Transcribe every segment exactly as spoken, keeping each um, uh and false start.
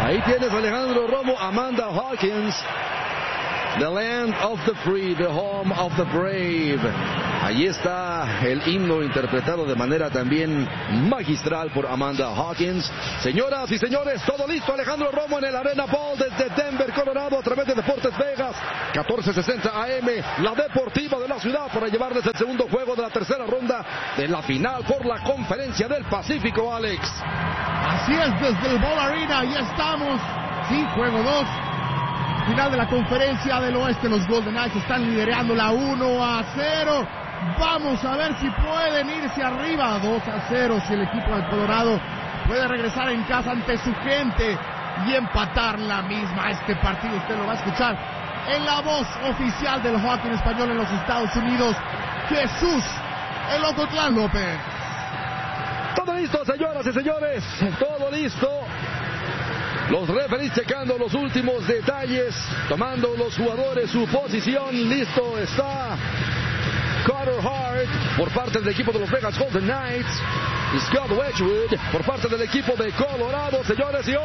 Ahí tienes a Alejandro Romo, Amanda Hawkins. The land of the free, the home of the brave. Allí está el himno interpretado de manera también magistral por Amanda Hawkins. Señoras y señores, todo listo. Alejandro Romo en el Arena Bowl desde Denver, Colorado, a través de Deportes Vegas, catorce sesenta A M, la deportiva de la ciudad, para llevarles el segundo juego de la tercera ronda de la final por la Conferencia del Pacífico, Alex. Así es, desde el Bowl Arena, ya estamos. Sí, juego dos. Final de la Conferencia del Oeste, los Golden Knights están liderando la uno a cero. Vamos a ver si pueden irse arriba dos a cero, si el equipo del Colorado puede regresar en casa ante su gente y empatar la misma. Este partido usted lo va a escuchar en la voz oficial del hockey en español en los Estados Unidos, Jesús el Ocotlán López. Todo listo, señoras y señores, todo listo. Los referees checando los últimos detalles, tomando los jugadores su posición. Listo está Carter Hart por parte del equipo de los Vegas Golden Knights y Scott Wedgwood por parte del equipo de Colorado, señores. Y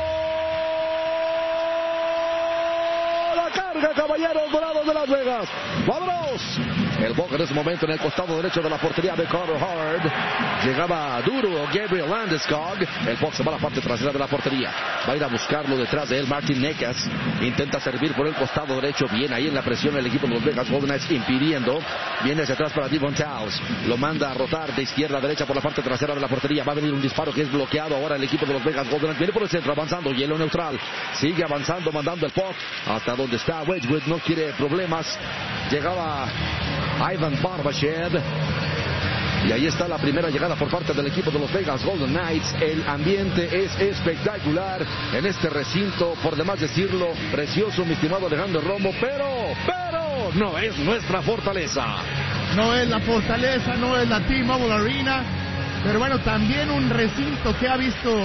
¡oh! La carga, caballeros dorados de Las Vegas. ¡Vámonos! El puck en ese momento en el costado derecho de la portería de Carter Hart. Llegaba duro Gabriel Landeskog. El puck se va a la parte trasera de la portería. Va a ir a buscarlo detrás de él Martin Necas. Intenta servir por el costado derecho. Bien ahí en la presión el equipo de los Vegas Golden Knights impidiendo. Viene hacia atrás para Devon Towles. Lo manda a rotar de izquierda a derecha por la parte trasera de la portería. Va a venir un disparo que es bloqueado ahora el equipo de los Vegas Golden Knights. Viene por el centro avanzando. Hielo neutral. Sigue avanzando, mandando el puck hasta donde está Wedgwood. No quiere problemas. Llegaba Ivan Barbashev. Y ahí está la primera llegada por parte del equipo de los Vegas Golden Knights. El ambiente es espectacular en este recinto, por demás decirlo, precioso, mi estimado Alejandro Romo, pero, pero, no es nuestra fortaleza. No es la fortaleza, no es la T-Mobile Arena, pero bueno, también un recinto que ha visto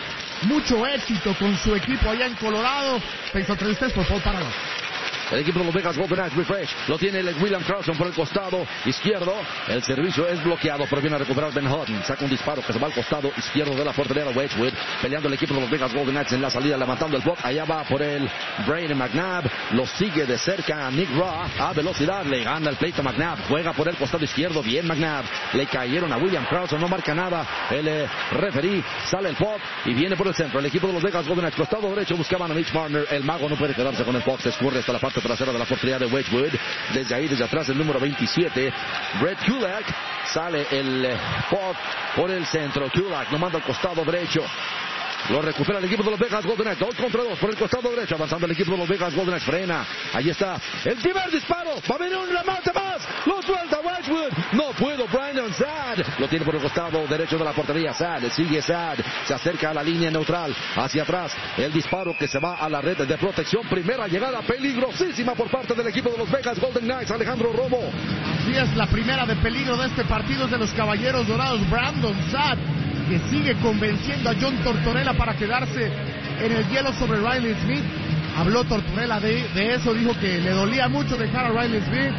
mucho éxito con su equipo allá en Colorado. Pensó tres ustedes, por favor, páralo. El equipo de los Vegas Golden Knights, refresh, lo tiene el William Carlson por el costado izquierdo. El servicio es bloqueado, pero viene a recuperar Ben Hutton. Saca un disparo que se va al costado izquierdo de la portería de Wedgwood. Peleando el equipo de los Vegas Golden Knights en la salida, levantando el puck. Allá va por el Brayden McNabb. Lo sigue de cerca a Nick Raw a velocidad. Le gana el pleito McNabb. Juega por el costado izquierdo. Bien McNabb. Le cayeron a William Carlson. No marca nada el eh, referee. Sale el puck y viene por el centro. El equipo de los Vegas Golden Knights, costado derecho, buscaban a Mitch Marner. El mago no puede quedarse con el puck. Se escurre hasta la parte trasera de la portería de Wedgwood. Desde ahí, desde atrás, el número veintisiete, Brett Kulak. Sale el eh, puck por el centro. Kulak lo manda al costado derecho. Lo recupera el equipo de los Vegas Golden Knights. Dos contra dos por el costado derecho. Avanzando el equipo de los Vegas Golden Knights. Frena. Ahí está el primer disparo. Va a venir un remate más. Lo suelta Wedgwood. No puedo. Brandon Saad. Lo tiene por el costado derecho de la portería. Saad. Sigue Saad. Se acerca a la línea neutral. Hacia atrás. El disparo que se va a la red de protección. Primera llegada peligrosísima por parte del equipo de los Vegas Golden Knights. Alejandro Romo. Así es, la primera de peligro de este partido es de los Caballeros Dorados. Brandon Saad, que sigue convenciendo a John Tortorella para quedarse en el hielo sobre Riley Smith. Habló Tortorella de, de eso, dijo que le dolía mucho dejar a Riley Smith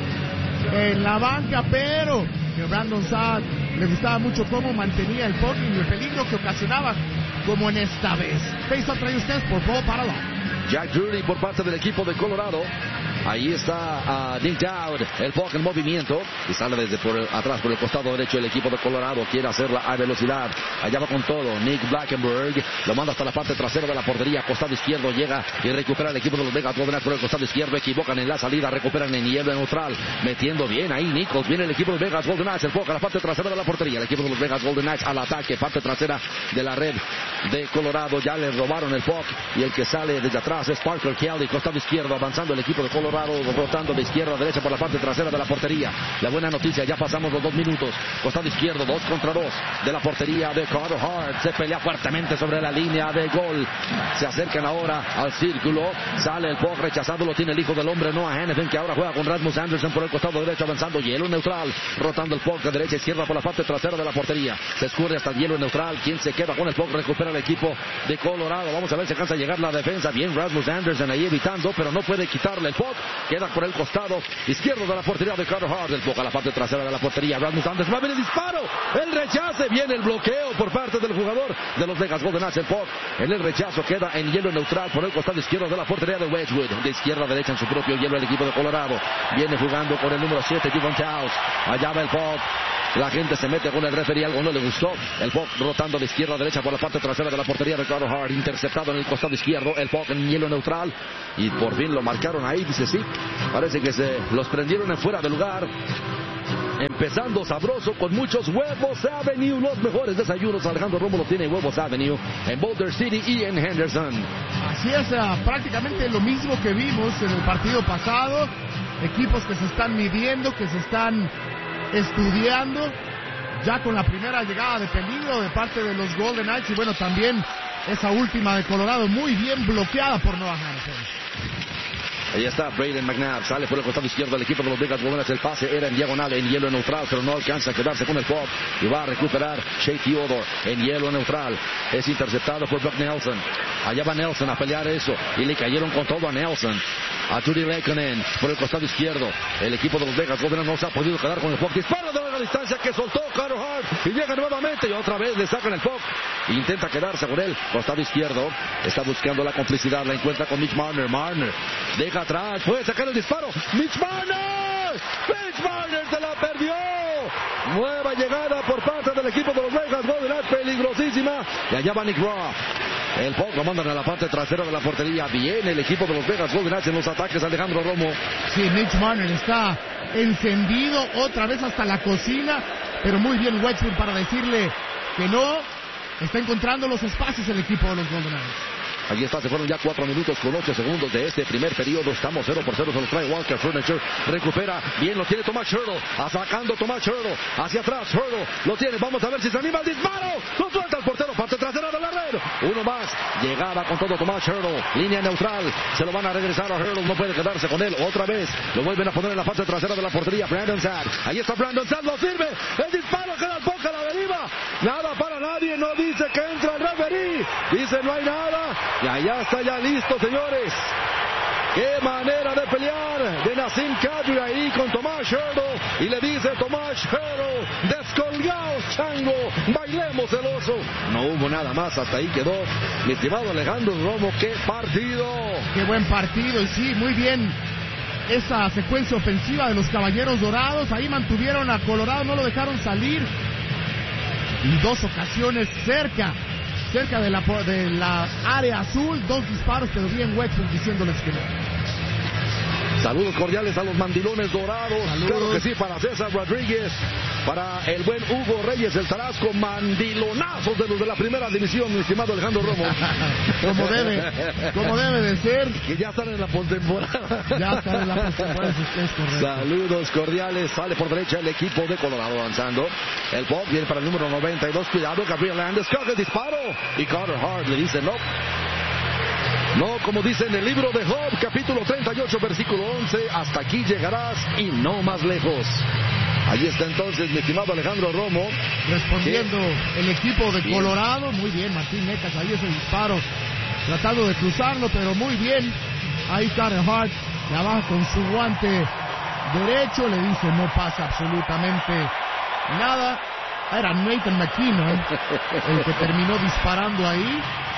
en la banca, pero que Brandon Saad le gustaba mucho cómo mantenía el puck y el peligro que ocasionaba, como en esta vez. Face-off trae ustedes, por favor, páralo. Jack Drury por parte del equipo de Colorado. Ahí está uh, Nick Dowd, el puck en movimiento y sale desde por el, atrás por el costado derecho el equipo de Colorado. Quiere hacerla a velocidad. Allá va con todo Nick Blackenberg. Lo manda hasta la parte trasera de la portería. Costado izquierdo llega y recupera el equipo de los Vegas Golden Knights por el costado izquierdo. Equivocan en la salida. Recuperan en hielo neutral. Metiendo bien ahí Nichols. Viene el equipo de los Vegas Golden Knights. El puck a la parte trasera de la portería. El equipo de los Vegas Golden Knights al ataque. Parte trasera de la red de Colorado. Ya le robaron el puck. Y el que sale desde atrás es Parker Kelly. Costado izquierdo. Avanzando el equipo de Colorado. Rotando de izquierda a derecha por la parte trasera de la portería. La buena noticia, ya pasamos los dos minutos. Costado izquierdo, dos contra dos de la portería de Carter Hart. Se pelea fuertemente sobre la línea de gol. Se acercan ahora al círculo. Sale el puck rechazado, lo tiene el hijo del hombre, Noah Hannafin, que ahora juega con Rasmus Anderson por el costado derecho, avanzando hielo neutral, rotando el puck de derecha a izquierda por la parte trasera de la portería. Se escurre hasta el hielo neutral. Quien se queda con el puck recupera el equipo de Colorado. Vamos a ver si alcanza a llegar la defensa. Bien Rasmus Anderson ahí evitando, pero no puede quitarle el puck. Queda por el costado izquierdo de la portería de Carter Hart. El puck a la parte trasera de la portería. Rasmus Anderson va a ver el disparo. El rechace. Viene el bloqueo por parte del jugador de los Vegas Golden Knights. El puck en el rechazo queda en hielo neutral por el costado izquierdo de la portería de Wedgwood. De izquierda a derecha en su propio hielo el equipo de Colorado. Viene jugando con el número siete, Devon Taus. Allá va el puck. La gente se mete con el referee, algo no le gustó. El puck rotando de izquierda a derecha por la parte trasera de la portería de Carter Hart. Interceptado en el costado izquierdo. El puck en hielo neutral. Y por fin lo marcaron ahí, dice sí. Parece que se los prendieron en fuera de lugar. Empezando sabroso con muchos Huevos Avenue. Los mejores desayunos. Alejandro Romo lo tiene Huevos Avenue en Boulder City y en Henderson. Así es, prácticamente lo mismo que vimos en el partido pasado. Equipos que se están midiendo, que se están estudiando, ya con la primera llegada de peligro de parte de los Golden Knights. Y bueno, también esa última de Colorado muy bien bloqueada por Noah Hanifin. Ahí está Brayden McNabb, sale por el costado izquierdo del equipo de los Vegas Golden Knights. El pase era en diagonal, en hielo neutral, pero no alcanza a quedarse con el puck. Y va a recuperar Shea Theodore en hielo neutral. Es interceptado por Brock Nelson. Allá va Nelson a pelear eso. Y le cayeron con todo a Nelson. A Juri Leikonen por el costado izquierdo. El equipo de los Vegas Golden Knights no se ha podido quedar con el puck. Disparo de larga distancia que soltó Carter Hart. Y llega nuevamente y otra vez le sacan el puck. Intenta quedarse con él. Costado izquierdo. Está buscando la complicidad. La encuentra con Mitch Marner. Marner deja atrás. Puede sacar el disparo. Mitch Marner. Mitch Marner se la perdió. Nueva llegada por parte del equipo de los Vegas Golden Knights. Peligrosísima. Y allá va Nick Roth. El puck lo mandan a la parte trasera de la portería. Viene el equipo de los Vegas Golden Knights en los ataques. Alejandro Romo. Sí, Mitch Marner está encendido otra vez hasta la cocina. Pero muy bien Wedgwood para decirle que no. Está encontrando los espacios el equipo de los Golden Knights. Allí está, se fueron ya cuatro minutos con ocho segundos de este primer periodo. Estamos cero por cero, se lo trae Walker Furniture. Recupera, bien lo tiene Tomas Hertl. Atacando Tomas Hertl. Hacia atrás, Hertl lo tiene. Vamos a ver si se anima el disparo. Lo suelta el portero, parte trasera de la red. Uno más. Llegaba con todo Tomas Hertl. Línea neutral. Se lo van a regresar a Hertl. No puede quedarse con él. Otra vez. Lo vuelven a poner en la parte trasera de la portería. Brandon Saad. Ahí está Brandon Saad. Lo sirve. El disparo queda al poco a la deriva. Nada para nadie. No dice que entra el referee. Dice no hay nada. Y allá está ya listo, señores. Qué manera de pelear de Nassim Kadri ahí con Tomas Hertl. Y le dice Tomas Hertl, descolgaos, chango, bailemos el oso. No hubo nada más, hasta ahí quedó. Mi estimado Alejandro Romo, qué partido. Qué buen partido, y sí, muy bien. Esa secuencia ofensiva de los Caballeros Dorados. Ahí mantuvieron a Colorado, no lo dejaron salir. En dos ocasiones cerca. Cerca de la, de la área azul, dos disparos, pero bien Wedgwood diciéndoles que no. Saludos cordiales a los mandilones dorados. Saludos. Claro que sí, para César Rodríguez, para el buen Hugo Reyes, el Tarasco, mandilonazos de los de la primera división, mi estimado Alejandro Romo. como debe, como debe de ser. Que ya están en la postemporada. Ya están en la postemporada, es correcto. Saludos cordiales, sale por derecha el equipo de Colorado avanzando. El pop viene para el número noventa y dos, cuidado, Gabriel Landis, coge el disparo. Y Carter Hart le dice no. No, como dice en el libro de Job, capítulo treinta y ocho, versículo once, hasta aquí llegarás y no más lejos. Ahí está entonces mi estimado Alejandro Romo. Respondiendo ¿Qué? El equipo de bien. Colorado, muy bien, Martín Necas, ahí ese disparo, tratando de cruzarlo, pero muy bien. Ahí Carter Hart, de abajo con su guante derecho, le dice no pasa absolutamente nada. Era Nathan McKinnon el que terminó disparando ahí.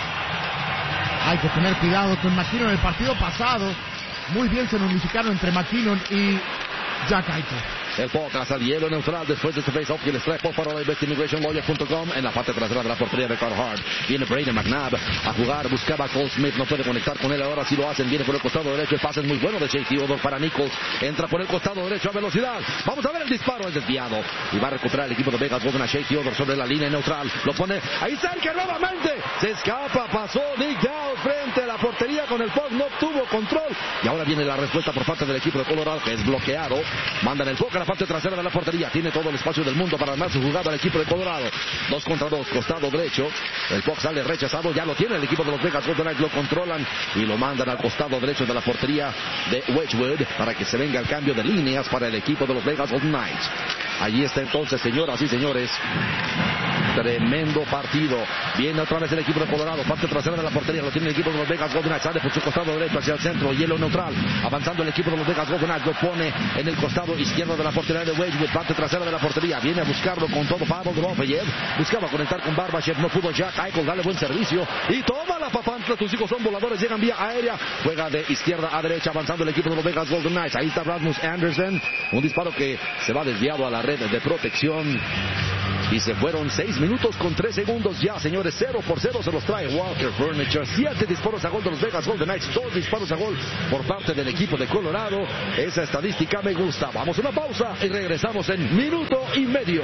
Hay que tener cuidado con McKinnon. En el partido pasado, muy bien se unificaron entre McKinnon y Jack Eichel. El podcast al hielo neutral después de este face-off que les trae por para investigation lawyer punto com en la parte trasera de la portería de Carter Hart. Viene Brayden McNabb a jugar, buscaba a Cole Smith, no puede conectar con él, ahora sí lo hacen, viene por el costado derecho, el pase es muy bueno de Shea Theodore para Nichols, entra por el costado derecho a velocidad, vamos a ver el disparo, es desviado, y va a recuperar el equipo de Vegas Golden a Shea Theodore sobre la línea neutral, lo pone ahí cerca nuevamente, se escapa, pasó Nick Dowd frente a la portería con el puck, no tuvo control, y ahora viene la respuesta por parte del equipo de Colorado, que es bloqueado, mandan el puck a la parte trasera de la portería, tiene todo el espacio del mundo para armar su jugada al equipo de Colorado, dos contra dos, costado derecho, el puck sale rechazado, ya lo tiene el equipo de los Vegas Golden Knights, lo controlan y lo mandan al costado derecho de la portería de Wedgwood para que se venga el cambio de líneas para el equipo de los Vegas Golden Knights. Allí está entonces, señoras y señores, Tremendo partido. Viene otra vez el equipo de Colorado. Parte trasera de la portería. Lo tiene el equipo de los Vegas Golden Knights. Sale por su costado derecho hacia el centro. Hielo neutral. Avanzando el equipo de los Vegas Golden Knights. Lo pone en el costado izquierdo de la portería de Wedgwood. Parte trasera de la portería. Viene a buscarlo con todo Pavel Dorofeyev. Buscaba conectar con Barbashev. No pudo Jack Eichel. Dale buen servicio. Y toma la papantla. Tus hijos son voladores. Llegan vía aérea. Juega de izquierda a derecha. Avanzando el equipo de los Vegas Golden Knights. Ahí está Rasmus Anderson. Un disparo que se va desviado a la red de protección. Y se fueron seis minutos con tres segundos ya, señores. Cero por cero se los trae Walker Furniture. Siete disparos a gol de los Vegas Golden Knights. Dos disparos a gol por parte del equipo de Colorado. Esa estadística me gusta. Vamos a una pausa y regresamos en minuto y medio.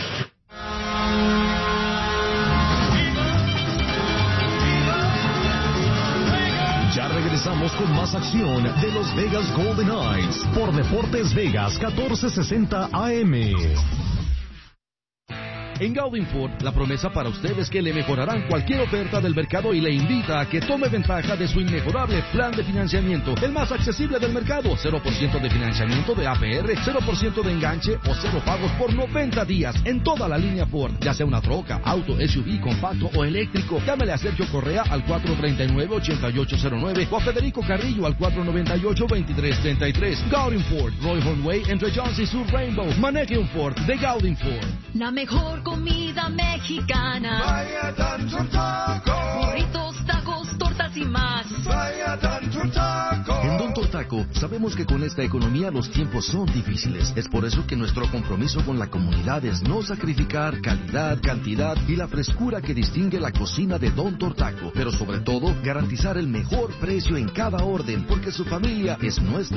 Ya regresamos con más acción de los Vegas Golden Knights por Deportes Vegas catorce sesenta A M. En Gaudin Ford, la promesa para usted es que le mejorarán cualquier oferta del mercado y le invita a que tome ventaja de su inmejorable plan de financiamiento, el más accesible del mercado. cero por ciento de financiamiento de A P R, cero por ciento de enganche o cero pagos por noventa días en toda la línea Ford, ya sea una troca, auto, S U V, compacto o eléctrico. Llámele a Sergio Correa al cuatro treinta y nueve, ochenta y ocho cero nueve o a Federico Carrillo al cuatro noventa y ocho, veintitrés treinta y tres. Gaudin Ford, Roy Hornway, entre Johnson y Sur Rainbow. Maneje un Ford de Gaudin Ford. La mejor comida mexicana. Vaya Don Taco. Burritos, tacos, tortas y más. Vaya Don Taco. En Don Taco sabemos que con esta economía los tiempos son difíciles. Es por eso que nuestro compromiso con la comunidad es no sacrificar calidad, cantidad y la frescura que distingue la cocina de Don Taco. Pero sobre todo, garantizar el mejor precio en cada orden, porque su familia es nuestra